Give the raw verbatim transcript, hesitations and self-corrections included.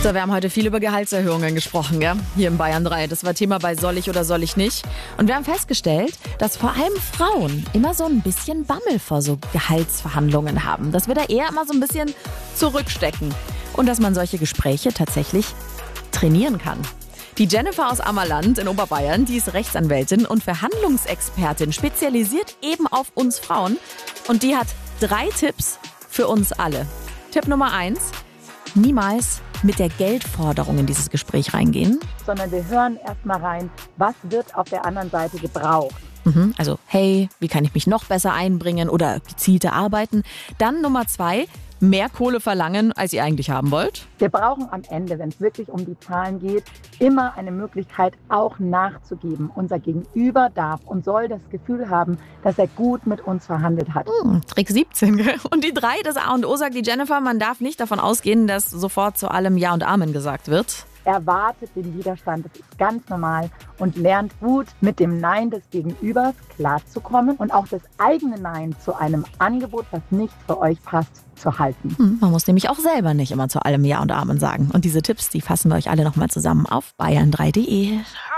So, wir haben heute viel über Gehaltserhöhungen gesprochen, gell? Hier im Bayern drei. Das war Thema bei Soll ich oder soll ich nicht? Und wir haben festgestellt, dass vor allem Frauen immer so ein bisschen Bammel vor so Gehaltsverhandlungen haben. Dass wir da eher immer so ein bisschen zurückstecken. Und dass man solche Gespräche tatsächlich trainieren kann. Die Jennifer aus Ammerland in Oberbayern, die ist Rechtsanwältin und Verhandlungsexpertin, spezialisiert eben auf uns Frauen. Und die hat drei Tipps für uns alle. Tipp Nummer eins: niemals mit der Geldforderung in dieses Gespräch reingehen. Sondern wir hören erstmal rein, was wird auf der anderen Seite gebraucht. Mhm, also, hey, wie kann ich mich noch besser einbringen oder gezielter arbeiten? Dann Nummer zwei: mehr Kohle verlangen, als ihr eigentlich haben wollt. Wir brauchen am Ende, wenn es wirklich um die Zahlen geht, immer eine Möglichkeit, auch nachzugeben. Unser Gegenüber darf und soll das Gefühl haben, dass er gut mit uns verhandelt hat. Hm, Trick siebzehn, gell? Und die drei, das A und O, sagt die Jennifer, man darf nicht davon ausgehen, dass sofort zu allem Ja und Amen gesagt wird. Erwartet den Widerstand, das ist ganz normal, und lernt gut mit dem Nein des Gegenübers klarzukommen und auch das eigene Nein zu einem Angebot, was nicht für euch passt, zu halten. Hm, man muss nämlich auch selber nicht immer zu allem Ja und Amen sagen. Und diese Tipps, die fassen wir euch alle nochmal zusammen auf bayern drei punkt de.